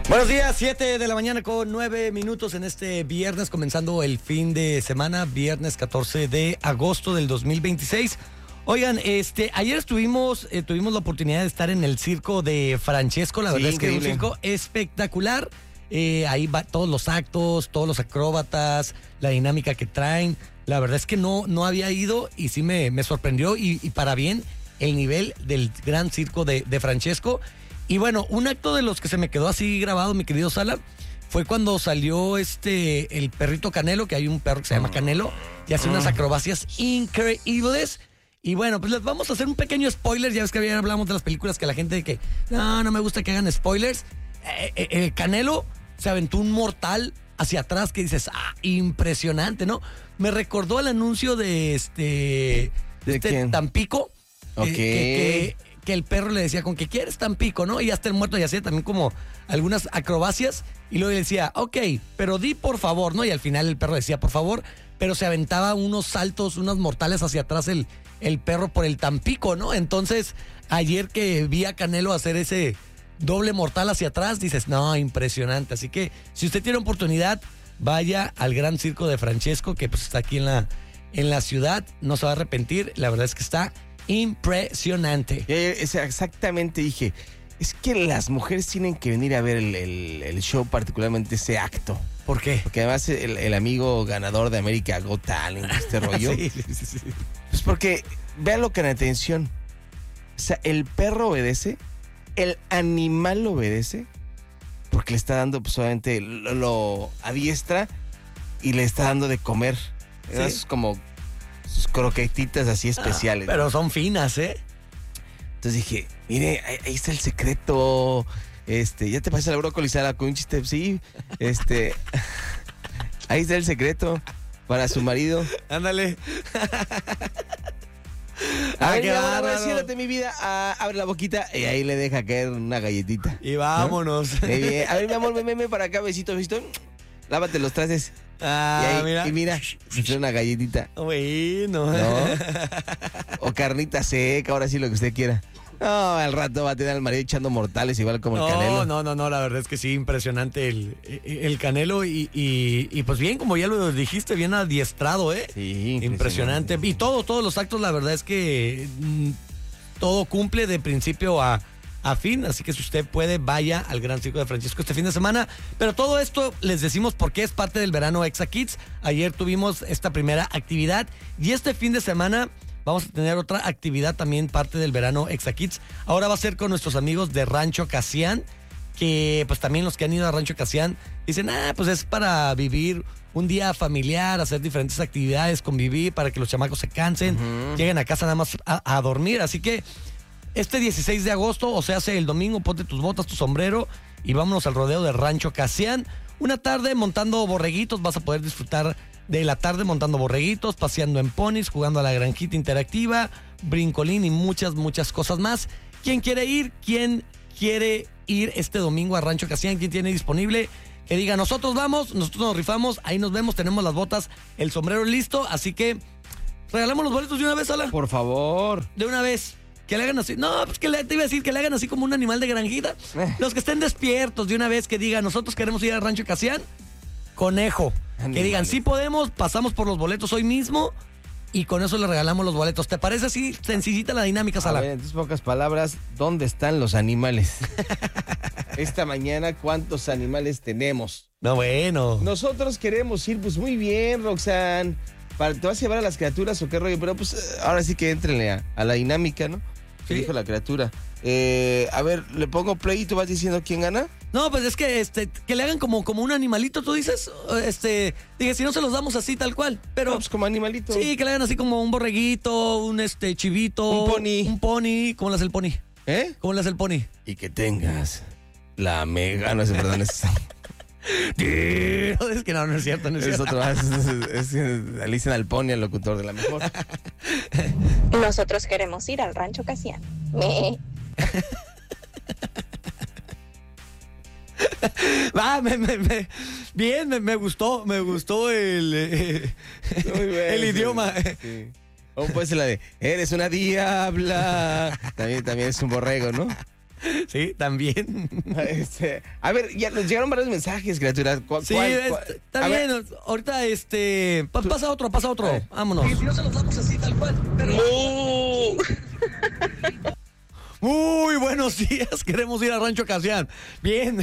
Buenos días, 7 de la mañana con 9 minutos en este viernes, comenzando el fin de semana, viernes 14 de agosto del 2026. Oigan, ayer tuvimos la oportunidad de estar en el circo de Francesco, la verdad es que es un circo espectacular. Ahí va todos los actos, todos los acróbatas, la dinámica que traen. La verdad es que no había ido y sí me sorprendió y para bien el nivel del gran circo de Francesco. Y bueno, un acto de los que se me quedó así grabado, mi querido Sala, fue cuando salió el perrito Canelo, que hay un perro que se llama Canelo, y hace unas acrobacias increíbles. Y bueno, pues les vamos a hacer un pequeño spoiler. Ya ves que ayer hablamos de las películas que la gente que no me gusta que hagan spoilers. Canelo se aventó un mortal hacia atrás que dices, impresionante, ¿no? Me recordó el anuncio de ¿quién? Tampico. Ok. Que el perro le decía, ¿con qué quieres Tampico, no? Y hasta el muerto y hacía también como algunas acrobacias. Y luego le decía, ok, pero di por favor, ¿no? Y al final el perro decía, por favor, pero se aventaba unos saltos, unos mortales hacia atrás el perro por el Tampico, ¿no? Entonces, ayer que vi a Canelo hacer ese doble mortal hacia atrás, dices, no, impresionante. Así que, si usted tiene oportunidad, vaya al Gran Circo de Francesco, que pues está aquí en la ciudad, no se va a arrepentir. La verdad es que está impresionante. Exactamente, dije, es que las mujeres tienen que venir a ver el show, particularmente ese acto. ¿Por qué? Porque además el amigo ganador de America Got Talent, este rollo. Sí. Pues porque, vean lo que en atención. O sea, el perro obedece, el animal obedece, porque le está dando, pues obviamente, lo adiestra y le está dando de comer. Sí. Es como sus croquetitas así especiales. Pero son finas, ¿eh? Entonces dije, mire, ahí está el secreto. Ya te pasé la brócoli Sara con un chiste, sí. Ahí está el secreto para su marido. Ándale. Qué bárbaro. Siéntate, mi vida. Abre la boquita y ahí le deja caer una galletita. Y vámonos. ¿No? Muy bien. A ver, mi amor, ven para acá, besito. Lávate los trastes. Y mira, una galletita. Bueno. ¿No? O carnita seca, ahora sí lo que usted quiera. No, al rato va a tener al marido echando mortales igual como el Canelo. No, la verdad es que sí, impresionante el Canelo y pues bien, como ya lo dijiste, bien adiestrado, ¿eh? Sí, impresionante. Y todos los actos, la verdad es que todo cumple de principio a fin, así que si usted puede, vaya al Gran Circo de Francesco este fin de semana. Pero todo esto les decimos porque es parte del verano Exa Kids. Ayer tuvimos esta primera actividad y este fin de semana vamos a tener otra actividad también parte del verano Exa Kids. Ahora va a ser con nuestros amigos de Rancho Casián, que pues también los que han ido a Rancho Casián dicen, pues es para vivir un día familiar, hacer diferentes actividades, convivir, para que los chamacos se cansen, lleguen a casa nada más a dormir. Así que este 16 de agosto, o sea, el domingo, ponte tus botas, tu sombrero y vámonos al rodeo de Rancho Casián. Una tarde montando borreguitos, vas a poder disfrutar de la tarde montando borreguitos, paseando en ponis, jugando a la granjita interactiva, brincolín y muchas cosas más. ¿Quién quiere ir? ¿Quién quiere ir este domingo a Rancho Casián? ¿Quién tiene disponible? Que diga, nosotros vamos, nosotros nos rifamos, ahí nos vemos, tenemos las botas, el sombrero listo, así que regalamos los boletos de una vez, Ala. Por favor. De una vez. Que le hagan así. No, pues te iba a decir que le hagan así como un animal de granjita. Los que estén despiertos de una vez que digan, nosotros queremos ir al Rancho Casián, conejo. Que digan, sí podemos, pasamos por los boletos hoy mismo y con eso le regalamos los boletos. ¿Te parece así sencillita la dinámica, Sala? A ver, en tus pocas palabras, ¿dónde están los animales? Esta mañana, ¿cuántos animales tenemos? No, bueno. Nosotros queremos ir, pues muy bien, Roxanne. ¿Te vas a llevar a las criaturas o qué rollo? Pero pues ahora sí que entrenle a la dinámica, ¿no? Sí. Dijo la criatura. A ver, le pongo play y tú vas diciendo quién gana. No, pues es que que le hagan como un animalito, tú dices. Dije, si no se los damos así tal cual. Pero pues como animalito. Sí, que le hagan así como un borreguito, un chivito. Un pony. Un pony. ¿Cómo le hace el pony? ¿Cómo le hace el pony? Y que tengas la mega. No sé, perdón, es que no es cierto, no es cierto. Otro más. Le dicen al pony, al locutor de la mejor. Nosotros queremos ir al Rancho Casián. Bien, me gustó el idioma. Sí. O puede ser la de, eres una diabla. También es un borrego, ¿no? Sí, también. A ver, ya nos llegaron varios mensajes, criatura. Sí, está bien. Ahorita, pasa otro. Vámonos. Muy buenos días. Queremos ir a Rancho Casián. Bien.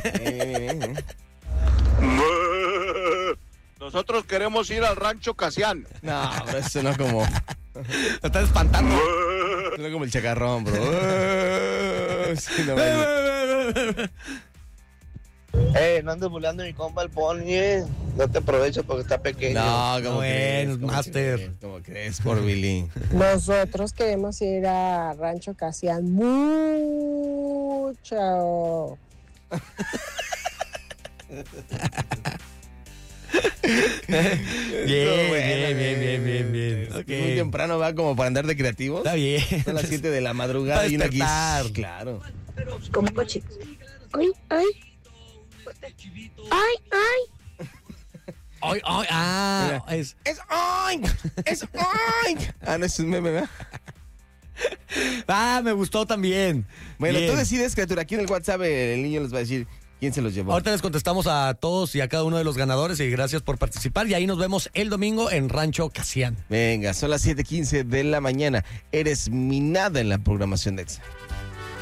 Nosotros queremos ir al Rancho Casián. No, pero eso no como... Me estás espantando. No como el chacarrón, bro. Sí, no, No andes burlando mi compa el Pony. No te aprovecho porque está pequeño. no, como Bueno, crees, Master. ¿Cómo crees por Billy? Nosotros queremos ir a Rancho Casián mucho. Bien. Muy Okay. temprano va como para andar de creativos. Está bien. Son las 7 de la madrugada Para y uno aquí. despertar. Claro. Como coche. Ay, ay. Ay, ay. Ay, es. ¡Es oink! ¡Es oink! Ah, no, es un meme, ¿verdad? Me gustó también. Bueno, Bien. tú decides, criatura. Aquí en el WhatsApp el niño les va a decir quién se los llevó. Ahorita les contestamos a todos y a cada uno de los ganadores y gracias por participar. Y ahí nos vemos el domingo en Rancho Casián. Venga, son las 7:15 de la mañana. Eres mi nada en la programación de EXA.